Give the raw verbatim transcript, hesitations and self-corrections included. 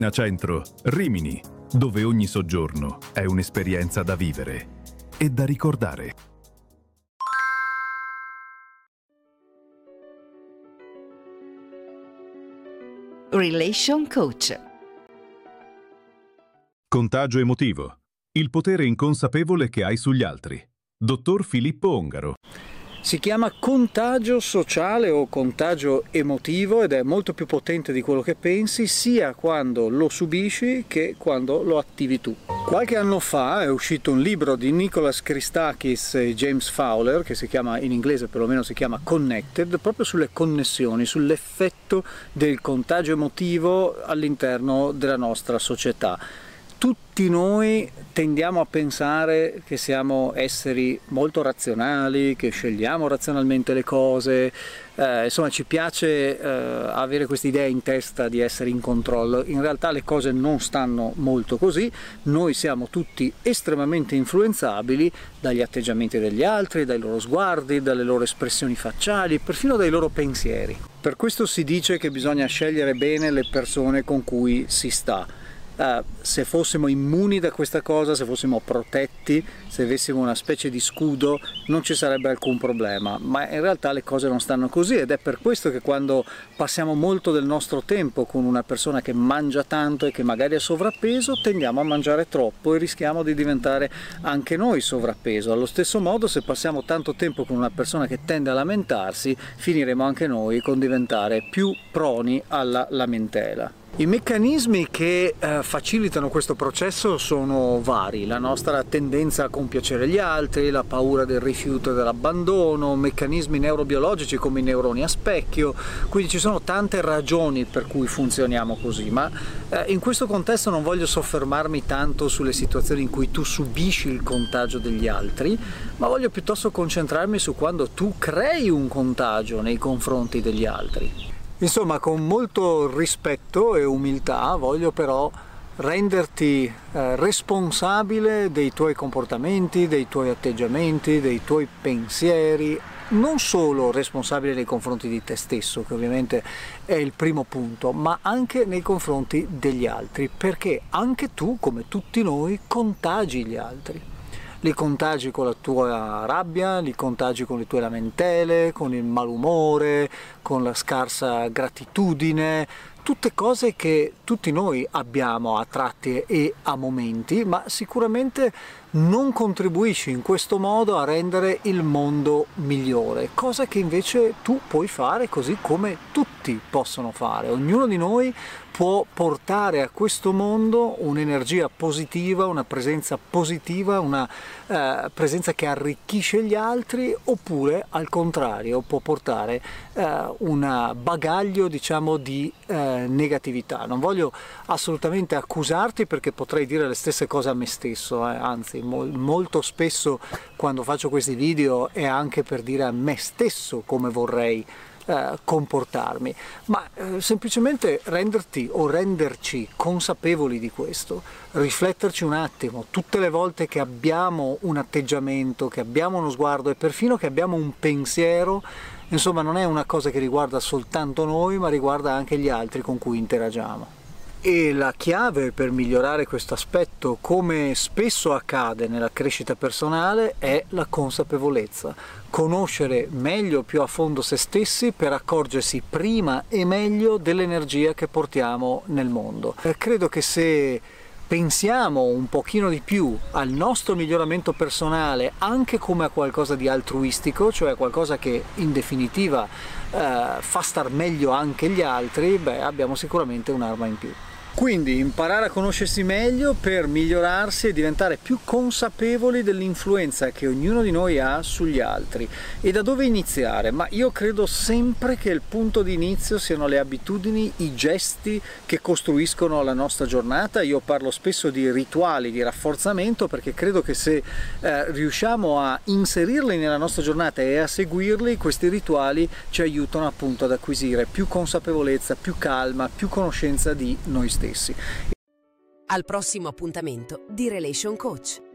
A Centro, Rimini, dove ogni soggiorno è un'esperienza da vivere e da ricordare. Relation Coach. Contagio emotivo. Il potere inconsapevole che hai sugli altri. Dottor Filippo Ongaro. Si chiama contagio sociale o contagio emotivo ed è molto più potente di quello che pensi, sia quando lo subisci che quando lo attivi tu. Qualche anno fa è uscito un libro di Nicholas Christakis e James Fowler, che si chiama, in inglese perlomeno si chiama Connected, proprio sulle connessioni, sull'effetto del contagio emotivo all'interno della nostra società. Tutti noi tendiamo a pensare che siamo esseri molto razionali, che scegliamo razionalmente le cose, eh, insomma ci piace eh, avere questa idea in testa di essere in controllo. In realtà le cose non stanno molto così, noi siamo tutti estremamente influenzabili dagli atteggiamenti degli altri, dai loro sguardi, dalle loro espressioni facciali, perfino dai loro pensieri. Per questo si dice che bisogna scegliere bene le persone con cui si sta. Uh, se fossimo immuni da questa cosa, se fossimo protetti, se avessimo una specie di scudo, non ci sarebbe alcun problema, ma in realtà le cose non stanno così ed è per questo che quando passiamo molto del nostro tempo con una persona che mangia tanto e che magari è sovrappeso, tendiamo a mangiare troppo e rischiamo di diventare anche noi sovrappeso. Allo stesso modo, se passiamo tanto tempo con una persona che tende a lamentarsi, finiremo anche noi con diventare più proni alla lamentela. I meccanismi che eh, facilitano questo processo sono vari: la nostra tendenza a compiacere gli altri, la paura del rifiuto e dell'abbandono, meccanismi neurobiologici come i neuroni a specchio, quindi ci sono tante ragioni per cui funzioniamo così, ma eh, in questo contesto non voglio soffermarmi tanto sulle situazioni in cui tu subisci il contagio degli altri, ma voglio piuttosto concentrarmi su quando tu crei un contagio nei confronti degli altri. Insomma, con molto rispetto e umiltà voglio però renderti eh, responsabile dei tuoi comportamenti, dei tuoi atteggiamenti, dei tuoi pensieri, non solo responsabile nei confronti di te stesso, che ovviamente è il primo punto, ma anche nei confronti degli altri, perché anche tu, come tutti noi, contagi gli altri. Li contagi con la tua rabbia, li contagi con le tue lamentele, con il malumore, con la scarsa gratitudine, tutte cose che tutti noi abbiamo a tratti e a momenti, ma sicuramente non contribuisci in questo modo a rendere il mondo migliore, cosa che invece tu puoi fare, così come tutti possono fare. Ognuno di noi può portare a questo mondo un'energia positiva, una presenza positiva, una eh, presenza che arricchisce gli altri, oppure al contrario può portare eh, un bagaglio, diciamo, di eh, negatività. Non voglio assolutamente accusarti, perché potrei dire le stesse cose a me stesso, eh, anzi mol- molto spesso quando faccio questi video è anche per dire a me stesso come vorrei Eh, comportarmi, ma eh, semplicemente renderti o renderci consapevoli di questo, rifletterci un attimo tutte le volte che abbiamo un atteggiamento, che abbiamo uno sguardo e perfino che abbiamo un pensiero. Insomma, non è una cosa che riguarda soltanto noi, ma riguarda anche gli altri con cui interagiamo. E la chiave per migliorare questo aspetto, come spesso accade nella crescita personale, è la consapevolezza. Conoscere meglio, più a fondo se stessi, per accorgersi prima e meglio dell'energia che portiamo nel mondo. E credo che se pensiamo un pochino di più al nostro miglioramento personale anche come a qualcosa di altruistico, cioè qualcosa che in definitiva eh, fa star meglio anche gli altri, beh, abbiamo sicuramente un'arma in più. Quindi imparare a conoscersi meglio per migliorarsi e diventare più consapevoli dell'influenza che ognuno di noi ha sugli altri. E da dove iniziare? Ma io credo sempre che il punto di inizio siano le abitudini, i gesti che costruiscono la nostra giornata. Io parlo spesso di rituali di rafforzamento, perché credo che se eh, riusciamo a inserirli nella nostra giornata e a seguirli, questi rituali ci aiutano appunto ad acquisire più consapevolezza, più calma, più conoscenza di noi stessi. Al prossimo appuntamento di Relation Coach.